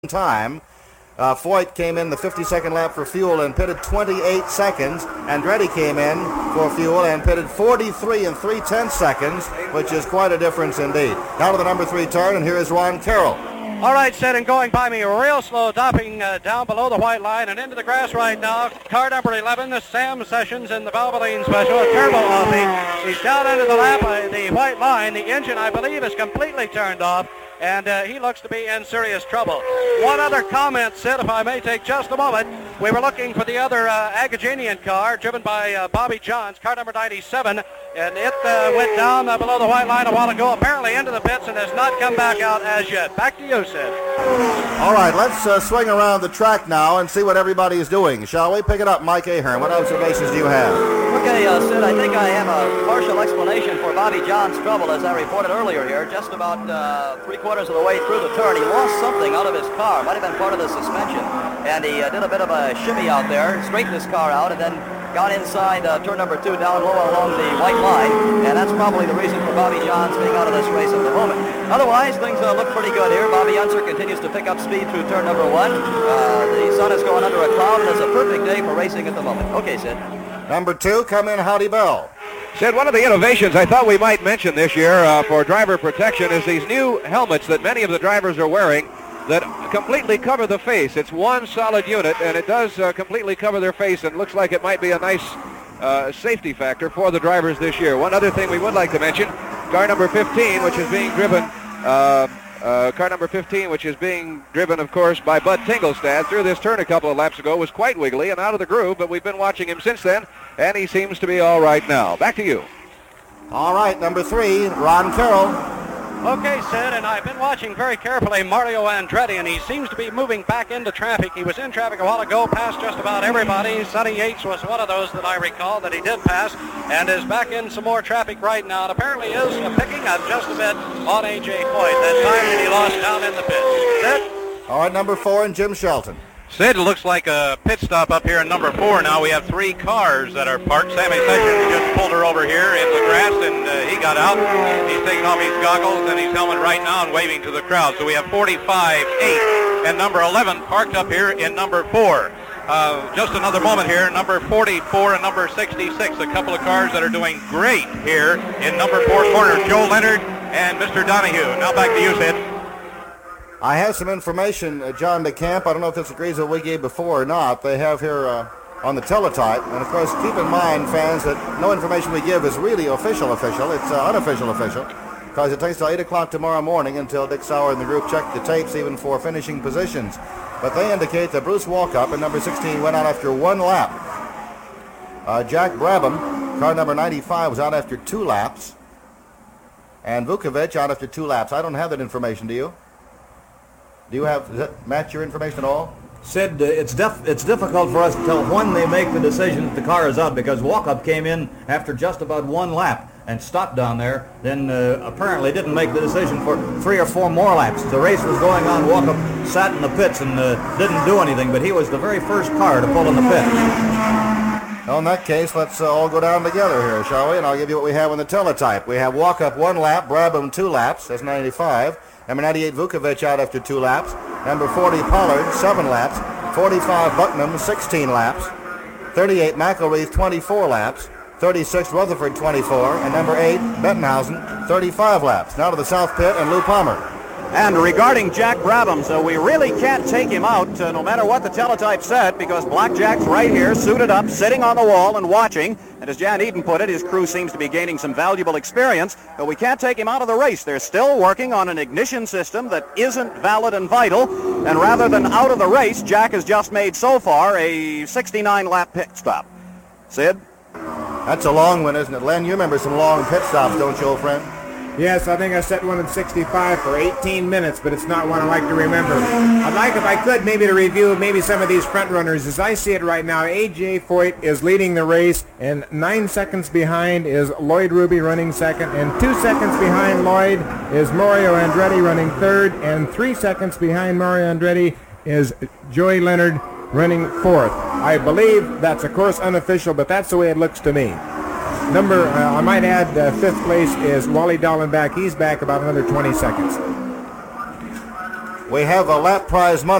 time. Foyt came in the 52nd lap for fuel and pitted 28 seconds. Andretti came in for fuel and pitted 43 and 3/10 seconds, which is quite a difference indeed. Now to the number 3 turn, and here is Ron Carroll. All right, Sid, and going by me real slow, dropping down below the white line and into the grass right now. Car number 11, Sam Sessions in the Valvoline Special, a turbo offie. He's down into the lap, the white line. The engine, I believe, is completely turned off, and he looks to be in serious trouble. One other comment, Sid, if I may take just a moment. We were looking for the other Agajanian car, driven by Bobby Johns, car number 97, and it went down below the white line a while ago, apparently into the pits, and has not come back out as yet. Back to you, Sid. All right, let's swing around the track now and see what everybody is doing, shall we? Pick it up, Mike Ahern. What observations do you have? Okay, Sid, I think I have a partial explanation for Bobby John's trouble, as I reported earlier here. Just about 3/4 of the way through the turn, he lost something out of his car. Might have been part of the suspension. And he did a bit of a shimmy out there, straightened his car out, and then got inside turn number 2 down low along the white line. And that's probably the reason for Bobby Johns being out of this race at the moment. Otherwise, things look pretty good here. Bobby Unser continues to pick up speed through turn number 1. The sun is going under a cloud, and it's a perfect day for racing at the moment. Okay, Sid. Number 2, come in, Howdy Bell. Sid, one of the innovations I thought we might mention this year for driver protection is these new helmets that many of the drivers are wearing that completely cover the face. It's one solid unit, and it does completely cover their face, and looks like it might be a nice safety factor for the drivers this year. One other thing we would like to mention, car number 15, which is being driven, of course, by Bud Tingelstad, through this turn a couple of laps ago, was quite wiggly and out of the groove, but we've been watching him since then, and he seems to be all right now. Back to you. All right, number 3, Ron Carroll. Okay, Sid, and I've been watching very carefully Mario Andretti, and he seems to be moving back into traffic. He was in traffic a while ago, passed just about everybody. Sonny Yates was one of those that I recall that he did pass, and is back in some more traffic right now, and apparently is picking up just a bit on A.J. Foyt, that time that he lost down in the pit. Sid? All right, number 4, and Jim Shelton. Sid, it looks like a pit stop up here in number 4 now. We have 3 cars that are parked. Sammy Sessions just pulled her over here in the grass, and he got out. He's taking off his goggles and his helmet right now and waving to the crowd. So we have 45, 8, and number 11 parked up here in number 4. Just another moment here, number 44 and number 66, a couple of cars that are doing great here in number 4 corner. Joe Leonard and Mr. Donahue. Now back to you, Sid. I have some information, John DeCamp. I don't know if this agrees with what we gave before or not. They have here on the teletype. And, of course, keep in mind, fans, that no information we give is really official. It's unofficial official, because it takes till 8 o'clock tomorrow morning until Dick Sauer and the group check the tapes, even for finishing positions. But they indicate that Bruce Walkup in number 16 went out after 1 lap. Jack Brabham, car number 95, was out after 2 laps. And Vukovic out after 2 laps. I don't have that information, do you? Does that match your information at all? Sid, it's difficult for us to tell when they make the decision that the car is out, because Walkup came in after just about 1 lap and stopped down there, then apparently didn't make the decision for 3 or 4 more laps. The race was going on. Walkup sat in the pits and didn't do anything, but he was the very first car to pull in the pit. Well, in that case, let's all go down together here, shall we? And I'll give you what we have on the teletype. We have Walkup 1 lap, Brabham 2 laps, that's 95. Number 98, Vukovic, out after 2 laps. Number 40, Pollard, 7 laps. 45, Bucknam, 16 laps. 38, McElreath, 24 laps. 36, Rutherford, 24. And number 8, Bettenhausen, 35 laps. Now to the south pit, and Lou Palmer. And regarding Jack Brabham, so we really can't take him out no matter what the teletype said, because Blackjack's right here, suited up, sitting on the wall and watching. And as Jan Eden put it, his crew seems to be gaining some valuable experience, but we can't take him out of the race. They're still working on an ignition system that isn't valid and vital, and rather than out of the race, Jack has just made so far a 69-lap pit stop. Sid? That's a long one, isn't it? Len, you remember some long pit stops, don't you, old friend? Yes, I think I set one in 65 for 18 minutes, but it's not one I like to remember. I'd like, if I could, maybe to review maybe some of these front runners. As I see it right now, A.J. Foyt is leading the race, and 9 seconds behind is Lloyd Ruby running second, and 2 seconds behind Lloyd is Mario Andretti running third, and 3 seconds behind Mario Andretti is Joey Leonard running fourth. I believe that's, of course, unofficial, but that's the way it looks to me. I might add, 5th place is Wally Dallenbach. He's back about another 20 seconds. We have a lap prize money.